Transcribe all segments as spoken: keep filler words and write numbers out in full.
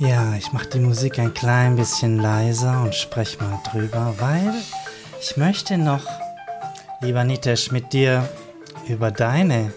Ja, ich mache die Musik ein klein bisschen leiser und spreche mal drüber, weil ich möchte noch, lieber Nitesh, mit dir über deine,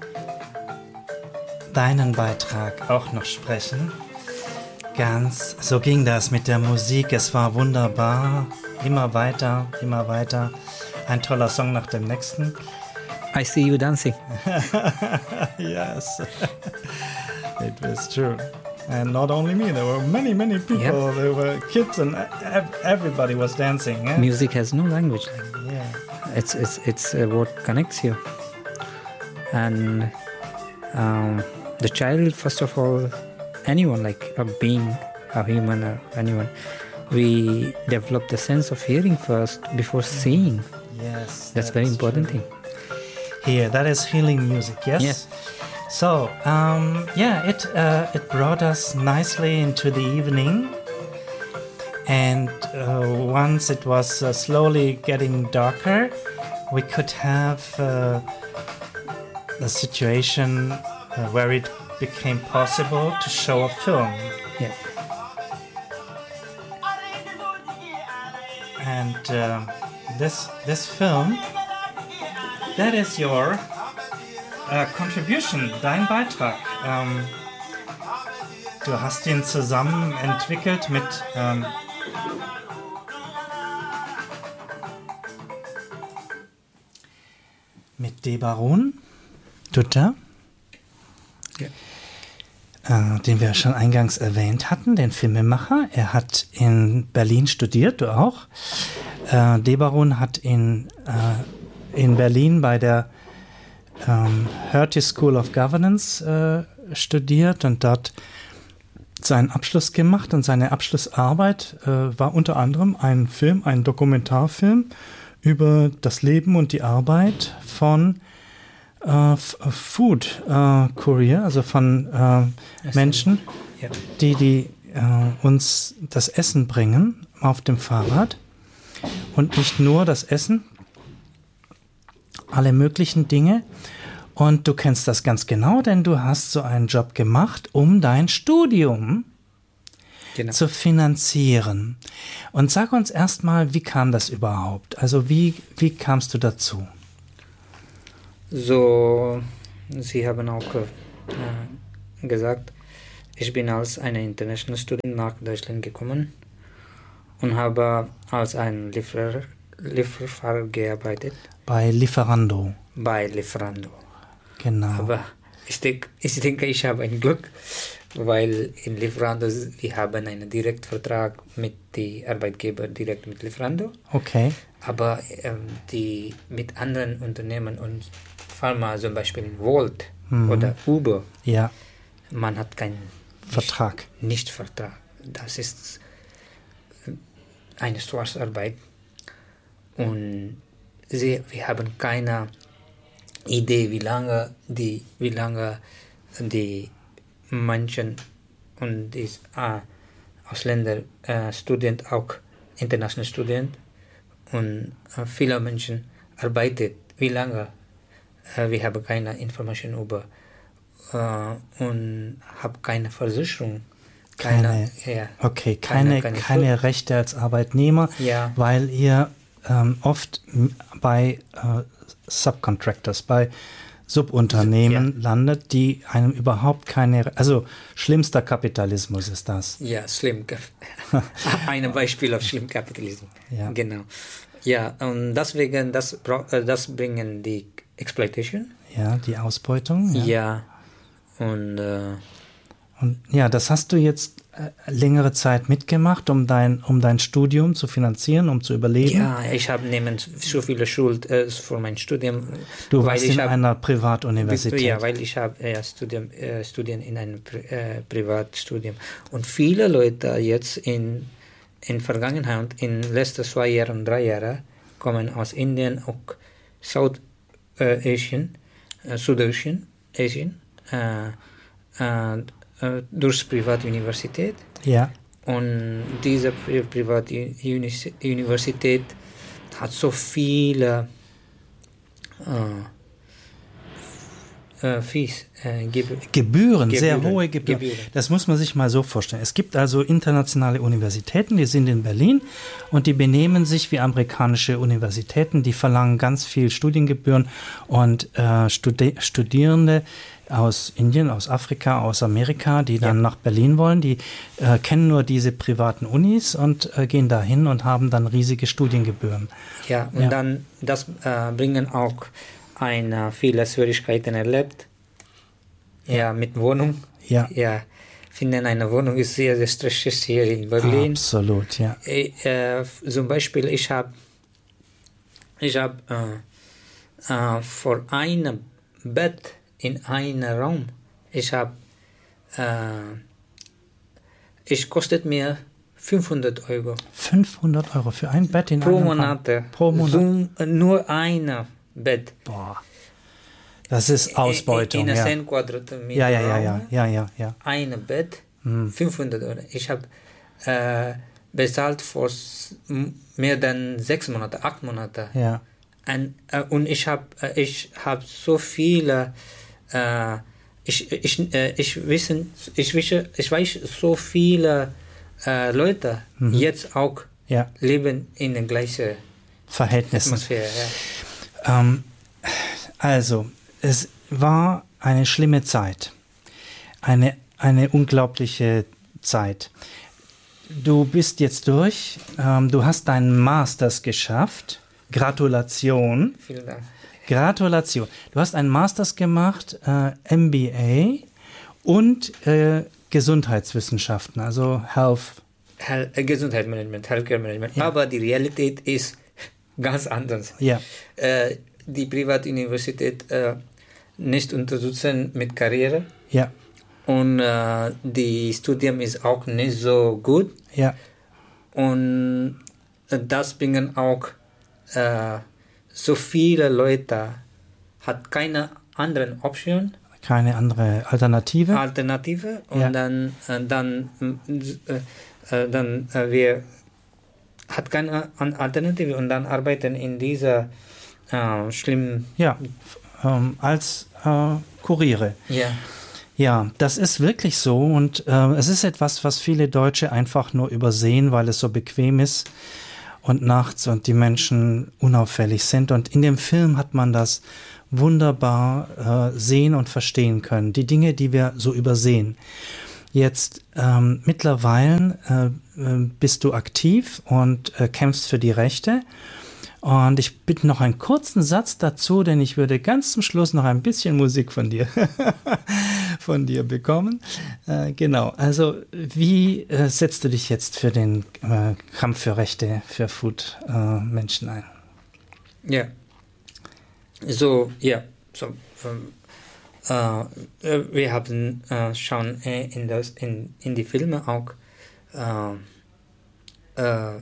deinen Beitrag auch noch sprechen. Ganz, so ging das mit der Musik, es war wunderbar, immer weiter, immer weiter, ein toller Song nach dem nächsten. I see you dancing. Yes, it was true. And not only me, there were many, many people, yep. There were kids and everybody was dancing. Yeah? Music has no language. Yeah. It's, it's, it's uh, what connects you. And um, the child, first of all, anyone, like a being, a human or anyone, we develop the sense of hearing first before seeing. Yes. That's very important true. thing. Here, that is healing music, yes? Yes. So, um, yeah, it uh, it brought us nicely into the evening. And uh, once it was uh, slowly getting darker, we could have uh, a situation uh, where it became possible to show a film. Yeah. And uh, this this film, that is your uh, contribution, dein Beitrag. Ähm, du hast ihn zusammen entwickelt mit ähm, mit Debarun Dutta, ja. äh, den wir schon eingangs erwähnt hatten, den Filmemacher. Er hat in Berlin studiert, du auch. Äh, Debarun hat in, äh, in Berlin bei der ähm, Hertie School of Governance äh, studiert und dort seinen Abschluss gemacht. Und seine Abschlussarbeit äh, war unter anderem ein Film, ein Dokumentarfilm über das Leben und die Arbeit von äh, Food äh, Courier, also von äh, Menschen, ja. die, die äh, uns das Essen bringen auf dem Fahrrad. Und nicht nur das Essen, alle möglichen Dinge. Und du kennst das ganz genau, denn du hast so einen Job gemacht, um dein Studium genau. zu finanzieren. Und sag uns erstmal, wie kam das überhaupt? Also wie, wie kamst du dazu? So, Sie haben auch äh, gesagt, ich bin als eine International Student nach Deutschland gekommen und habe als ein Lieferer, Lieferfahrer gearbeitet. Bei Lieferando. Bei Lieferando. Genau. Aber ich, denk, ich denke, ich habe ein Glück, weil in Lieferando, wir haben einen Direktvertrag mit den Arbeitgeber direkt mit Lieferando. Okay. Aber ähm, die mit anderen Unternehmen und Pharma, zum Beispiel Volt mhm. oder Uber, ja. man hat keinen Vertrag. Nicht, nicht Vertrag. Das ist eine Schwarzarbeit. Und sie, wir haben keine Idee, wie lange die, wie lange die Menschen und die äh, Ausländer, äh, Student, auch international Student und äh, viele Menschen arbeiten, wie lange. Äh, wir haben keine Information über äh, und haben keine Versicherung. Keine, keine ja, okay, keine, keine, keine, keine Rechte als Arbeitnehmer, ja. weil ihr ähm, oft bei äh, Subcontractors, bei Subunternehmen ja. landet, die einem überhaupt keine, also schlimmster Kapitalismus ist das. Ja, schlimm. Ein Beispiel auf schlimm Kapitalismus. Ja. Genau. Ja, und deswegen, das, das bringen die Exploitation. Ja, die Ausbeutung. Ja, ja. und äh, Und ja, das hast du jetzt äh, längere Zeit mitgemacht, um dein, um dein Studium zu finanzieren, um zu überleben? Ja, ich habe nehmend so viele Schuld äh, für mein Studium. Du warst in hab, einer Privatuniversität? Ja, weil ich habe äh, Studium, äh, Studien in einem Pri äh, Privatstudium. Und viele Leute jetzt in in Vergangenheit, in letzten zwei Jahren, drei Jahren, kommen aus Indien und South-Asien, äh, Südasien, Asien, äh, äh, durch Privatuniversität. Ja. Und diese Pri Privatuniversität hat so viele äh, äh, Fees, äh, Gebü Gebühren, Gebühren, sehr hohe Gebühren. Gebühren. Das muss man sich mal so vorstellen. Es gibt also internationale Universitäten, die sind in Berlin und die benehmen sich wie amerikanische Universitäten. Die verlangen ganz viel Studiengebühren und äh, Studi Studierende aus Indien, aus Afrika, aus Amerika, die dann ja. nach Berlin wollen, die äh, kennen nur diese privaten Unis und äh, gehen dahin und haben dann riesige Studiengebühren. Ja, und ja. dann das äh, bringen auch eine, viele Schwierigkeiten erlebt. Ja, ja, mit Wohnung. Ja. Ja, finden eine Wohnung ist sehr, sehr stressig hier in Berlin. Absolut, ja. Ich, äh, zum Beispiel, ich habe ich hab, äh, äh, vor einem Bett in einem Raum, ich habe, äh, ich kostet mir fünfhundert Euro. fünfhundert Euro für ein Bett in pro einem Monat. Raum? Pro Monat? So, nur ein Bett. Boah. Das ist Ausbeutung. In, in, in ja. zehn Quadratmeter ja, ja, ja, ja, ja, ja, ja. Ein Bett, hm. fünfhundert Euro. Ich habe äh, bezahlt vor mehr als sechs Monate, acht Monate. Ja. Und, äh, und ich habe äh, ich hab so viele, äh, ich, ich, äh, ich, wissen, ich, wissen, ich weiß, so viele äh, Leute mhm. jetzt auch ja. leben in den gleichen Verhältnissen. Atmosphäre. Ja. Ähm, also, es war eine schlimme Zeit. Eine, eine unglaubliche Zeit. Du bist jetzt durch. Ähm, du hast deinen Masters geschafft. Gratulation. Vielen Dank. Gratulation. Du hast einen Masters gemacht, äh, M B A und äh, Gesundheitswissenschaften, also Health. Hel äh, Gesundheitsmanagement, Healthcare Management. Ja. Aber die Realität ist ganz anders. Ja. Äh, die Privatuniversität äh, nicht unterstützen mit Karriere. Ja. Und äh, die Studium ist auch nicht so gut. Ja. Und das bringen auch äh, so viele Leute hat keine anderen Option. Keine andere Alternative. Alternative. Und ja. dann, äh, dann, äh, dann äh, wir hat keine Alternative und dann arbeiten in dieser äh, schlimmen... Ja, ähm, als äh, Kuriere. Ja. Ja, das ist wirklich so und äh, es ist etwas, was viele Deutsche einfach nur übersehen, weil es so bequem ist und nachts und die Menschen unauffällig sind. Und in dem Film hat man das wunderbar äh, sehen und verstehen können. Die Dinge, die wir so übersehen. Jetzt ähm, mittlerweile äh, bist du aktiv und äh, kämpfst für die Rechte. Und ich bitte noch einen kurzen Satz dazu, denn ich würde ganz zum Schluss noch ein bisschen Musik von dir, von dir bekommen. Äh, genau, also wie äh, setzt du dich jetzt für den äh, Kampf für Rechte für Food-Menschen äh, ein? Ja, so, ja, so, ähm, äh, wir haben äh, schon äh, in, das, in, in die Filme auch äh, äh,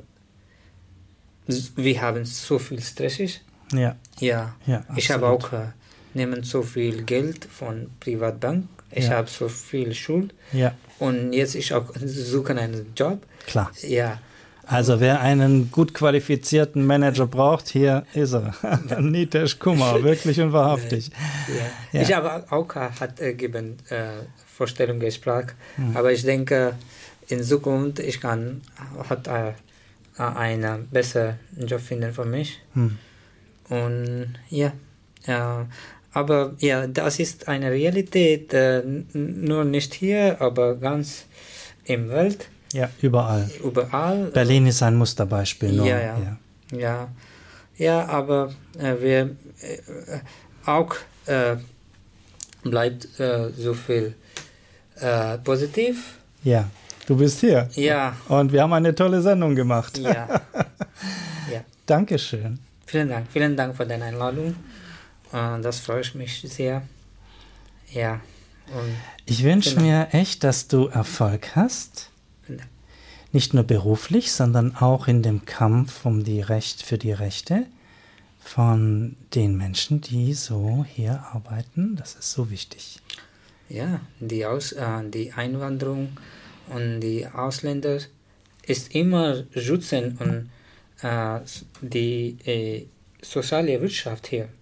wir haben so viel stressig. Ja. Ja. ja ich habe auch äh, nehmen so viel Geld von Privatbank. Ich ja. habe so viel Schuld. Ja. Und jetzt ich auch suche einen Job. Klar. Ja. Also wer einen gut qualifizierten Manager braucht, hier ist er. Nitesh Kumar, wirklich und wahrhaftig. Ja. Ja. Ich habe auch hat äh, gegeben äh, Vorstellungsgespräch, mhm. aber ich denke in Zukunft ich kann hat äh, einen besseren Job finden für mich. Hm. Und ja, äh, aber ja, das ist eine Realität, äh, nur nicht hier, aber ganz im Welt. Ja, überall. Überall. Berlin ist ein Musterbeispiel. Nur. Ja, ja, ja. Ja, ja aber äh, wir äh, auch äh, bleibt äh, so viel äh, positiv. Ja. Du bist hier. Ja. Und wir haben eine tolle Sendung gemacht. Ja. Ja. Dankeschön. Vielen Dank. Vielen Dank für deine Einladung. Das freut mich sehr. Ja. Und ich wünsche mir echt, dass du Erfolg hast. Vielen Dank. Nicht nur beruflich, sondern auch in dem Kampf um die Recht für die Rechte von den Menschen, die so hier arbeiten. Das ist so wichtig. Ja, die, Aus, äh, die Einwanderung und die Ausländer ist immer schützen und äh, die äh, soziale Wirtschaft hier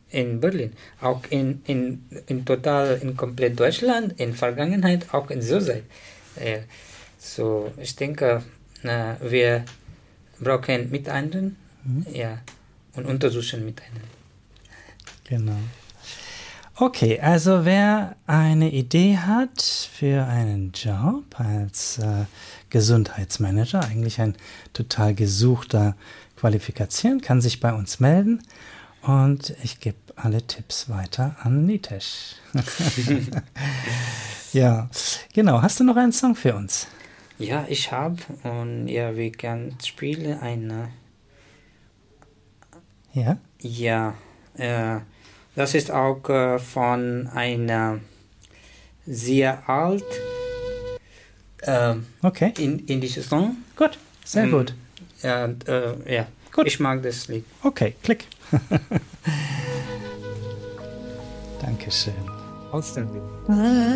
in Berlin, auch in, in, in total, in komplett Deutschland, in Vergangenheit, auch in Zurzeit. Äh, so, ich denke, äh, wir brauchen miteinander, mhm. ja, und untersuchen miteinander. Genau. Okay, also wer eine Idee hat für einen Job als äh, Gesundheitsmanager, eigentlich ein total gesuchter Qualifikation, kann sich bei uns melden und ich gebe alle Tipps weiter an Nitesh. Ja, genau. Hast du noch einen Song für uns? Ja, ich habe und ja, wir können spielen eine. Ja? Ja, äh, das ist auch äh, von einer sehr alt äh, okay. in, indische Song. Gut, sehr ähm, gut. Ja, äh, ja. Gut. Ich mag das Lied. Okay, klick. Dankeschön. Ausständig.